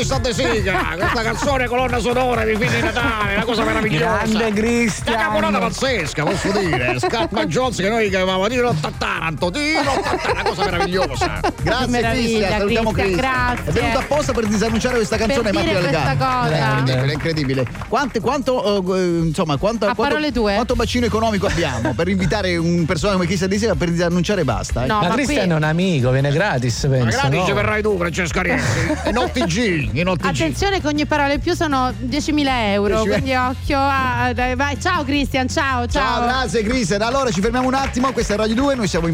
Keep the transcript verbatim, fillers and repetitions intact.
questa De Sica, questa canzone colonna sonora di fine Natale, una cosa meravigliosa. Grande Cristian. Una caponata pazzesca, posso dire. Scatman Jones che noi chiamavamo di rotta Taranto, di rotta Taranto, una cosa meravigliosa. Grazie Cristian, salutiamo Cristian. Grazie. È venuto apposta per disannunciare questa canzone, per dire questa cosa. Incredibile, incredibile. Quante, quanto, uh, insomma, quanto, a quanto, parole tue. quanto bacino economico abbiamo per invitare un personaggio come Cristian Di Sera per disannunciare basta? Eh? No, ma, ma Cristian qui... è un amico, viene gratis, penso. Ma gratis no? ci verrai tu, Francesca Rienzi. In O T G, in O T G. Attenzione che ogni parola in più sono diecimila euro, quindi occhio. Ah, dai, vai. Ciao Cristian, ciao, ciao. Ciao, grazie Cristian. Allora ci fermiamo un attimo, questa è Radio due, noi siamo in